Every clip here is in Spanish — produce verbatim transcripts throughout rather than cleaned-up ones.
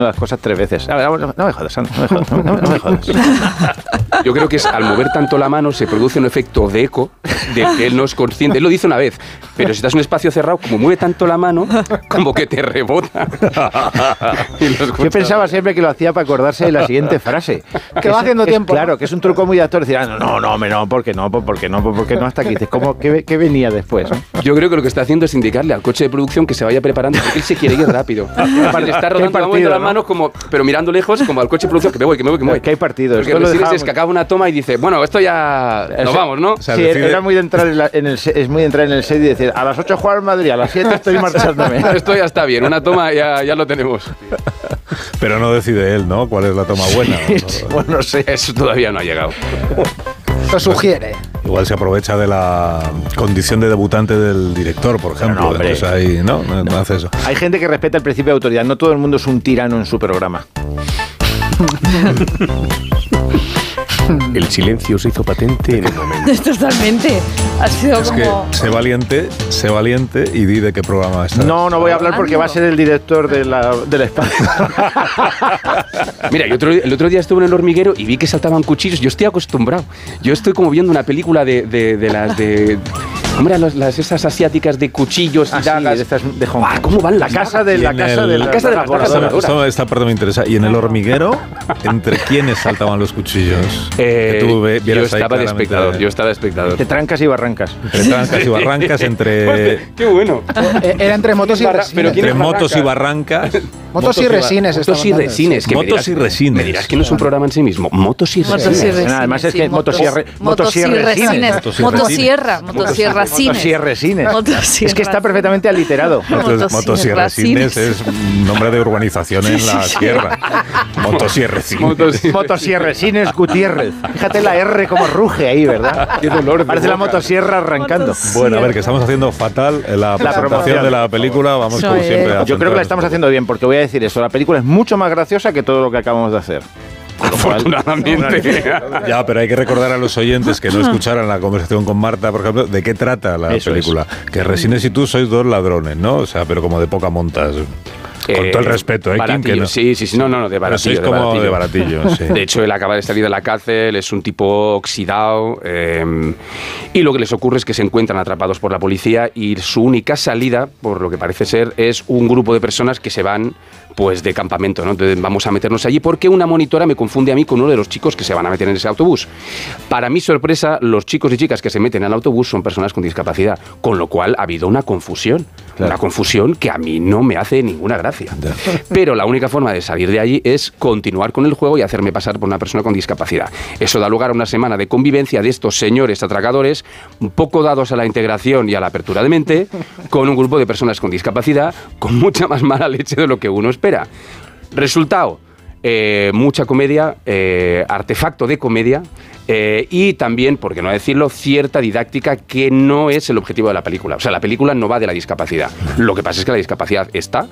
las cosas tres veces. A ver, no, no me jodas, no me jodas, no, no me jodas. Yo creo que es al mover tanto la mano se produce un efecto de eco de que él no es consciente. Él lo dice una vez, pero si estás en un espacio cerrado, como mueve tanto la mano, como que te rebota. Yo pensaba siempre que lo hacía para acordarse de la siguiente frase. Que va haciendo es, tiempo. Claro, que es un truco muy de actor. Decir, ah, no, no, no, no, porque no, porque no, porque no hasta aquí. Dices, ¿cómo, qué, ¿Qué venía después? ¿No? Yo creo que lo que está haciendo es indicarle al coche de producción que se vaya preparando porque él se quiere ir rápido. Le está rodando partido, momento, ¿no? Las manos, como, pero mirando lejos, como al coche de producción, que me voy, que me voy, que me voy. Que hay partido. Porque Resines dejamos... es que acaba una toma y dice, bueno, esto ya nos Eso, vamos, ¿no? O sea, sí, decide... era muy de entrar en, la, en el es muy de entrar en el set y decir, a las ocho juega el Madrid, a las siete estoy marchándome. Esto ya está bien, una toma ya, ya lo tenemos. Pero no decide él, ¿no? ¿Cuál es la toma buena? Bueno, no sé. Eso todavía no ha llegado. Lo sugiere. Igual se aprovecha de la condición de debutante del director, por ejemplo. No, Entonces ahí, ¿no? No, no hace eso. Hay gente que respeta el principio de autoridad. No todo el mundo es un tirano en su programa. El silencio se hizo patente en el momento. Totalmente. Ha sido es como... que sé valiente, sé valiente y di de qué programa estás. No, no voy a hablar porque va a ser el director de la, del espacio. Mira, yo otro, el otro día estuve en El Hormiguero y vi que saltaban cuchillos. Yo estoy acostumbrado. Yo estoy como viendo una película de, de, de las de... ¿Cómo eran las, las esas asiáticas de cuchillos y ah, dagas? Sí, de estas de Hong Kong. Ah, ¿cómo van la casa de la casa el, de la casa de la voladoras? Esta parte me interesa. ¿Y en El Hormiguero, entre quiénes saltaban los cuchillos? Eh, que tú ve, yo estaba de espectador. Yo estaba de espectador. Entre trancas y barrancas. Entre trancas y barrancas, entre... ¡Qué bueno! Era entre motos y resines. Pero entre motos y barrancas. Motos y resines. Motos y resines. Que motos y resines. Me dirás que no es un programa en sí mismo. Motos y resines. Además es que motos y resines. Motosierra. Motosierra resines. Es que está perfectamente aliterado. Motos y resines es un nombre de urbanización en la sierra. Motos y resines. Motos y resines Gutiérrez. Fíjate la R como ruge ahí, ¿verdad? Qué dolor. Parece la motosierra arrancando. Bueno, a ver, que estamos haciendo fatal en la, la presentación de la película. Vamos como siempre a Yo creo que la estamos haciendo bien, porque voy a decir eso. La película es mucho más graciosa que todo lo que acabamos de hacer. Afortunadamente. Ya, pero hay que recordar a los oyentes que no escucharan la conversación con Marta, por ejemplo, de qué trata la Eso película. Es. Que Resines y tú sois dos ladrones, ¿no? O sea, pero como de poca montas. Con eh, todo el respeto, ¿eh? Que no. Sí, sí, sí, no, no, no de baratillo. Pero sois como de baratillo, de, baratillo sí. De hecho, él acaba de salir de la cárcel, es un tipo oxidado, eh, y lo que les ocurre es que se encuentran atrapados por la policía y su única salida, por lo que parece ser, es un grupo de personas que se van pues de campamento, ¿no? Entonces vamos a meternos allí porque una monitora me confunde a mí con uno de los chicos que se van a meter en ese autobús. Para mi sorpresa, los chicos y chicas que se meten al autobús son personas con discapacidad, con lo cual ha habido una confusión, claro. Una confusión que a mí no me hace ninguna gracia. Pero la única forma de salir de allí es continuar con el juego y hacerme pasar por una persona con discapacidad. Eso da lugar a una semana de convivencia de estos señores atracadores, un poco dados a la integración y a la apertura de mente, con un grupo de personas con discapacidad, con mucha más mala leche de lo que uno espera. Espera. Resultado, eh, mucha comedia, eh, artefacto de comedia eh, y también, por qué no decirlo, cierta didáctica que no es el objetivo de la película. O sea, la película no va de la discapacidad. Lo que pasa es que la discapacidad está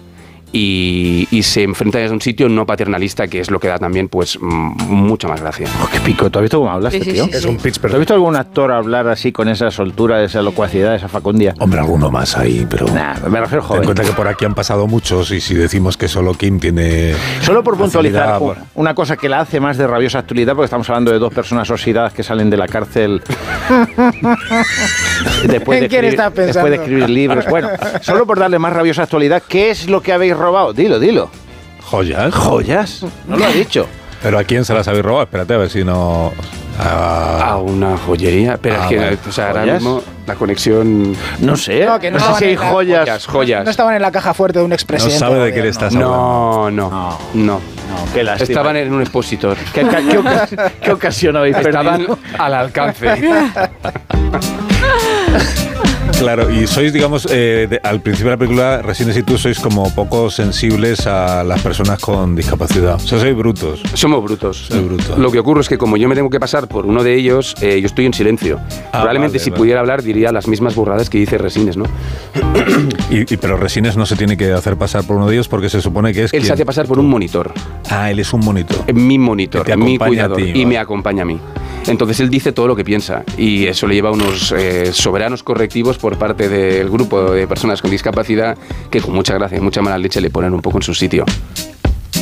y, y se enfrenta desde un sitio no paternalista, que es lo que da también pues mucha más gracia. Oh, qué pico. ¿Tú has visto cómo hablas, sí, tío? Sí, sí, es sí. un pitch perfecto. ¿Has visto algún actor hablar así con esa soltura, esa locuacidad, esa facundia? Hombre, alguno más ahí, pero... Nah, me refiero joven. Ten en cuenta que por aquí han pasado muchos y si decimos que solo Kim tiene... Solo por puntualizar por... una cosa que la hace más de rabiosa actualidad, porque estamos hablando de dos personas oxidadas que salen de la cárcel después, de escribir, después de escribir libros. Bueno, solo por darle más rabiosa actualidad, ¿qué es lo que habéis robado? Dilo, dilo. ¿Joyas? ¿Joyas? No lo ha dicho. ¿Pero a quién se las habéis robado? Espérate, a ver si no... A, a una joyería. Pero ah, es que, vale. O sea, ahora mismo la conexión... No sé. No, que no, no sé si hay joyas. joyas. Joyas. No estaban en la caja fuerte de un expresidente. No sabe de qué le estás hablando. No, no, no. no. no qué lástima. Estaban en un expositor. ¿Qué, qué, ocasión, qué ocasión habéis Estaban perdido? al alcance. Claro, y sois, digamos, eh, de, al principio de la película, Resines y tú sois como poco sensibles a las personas con discapacidad. O sea, sois brutos. Somos brutos. Soy bruto. Lo que ocurre es que como yo me tengo que pasar por uno de ellos, eh, yo estoy en silencio. Ah, Probablemente vale, si vale. pudiera hablar diría las mismas burradas que dice Resines, ¿no? y, y, pero Resines no se tiene que hacer pasar por uno de ellos porque se supone que es Él quien... se hace pasar por un monitor. Ah, él es un monitor. Mi monitor, mi cuidador. Ti, y ¿vale? me acompaña a mí. Entonces él dice todo lo que piensa y eso le lleva a unos eh, soberanos correctivos por parte del grupo de personas con discapacidad que con mucha gracia y mucha mala leche le ponen un poco en su sitio.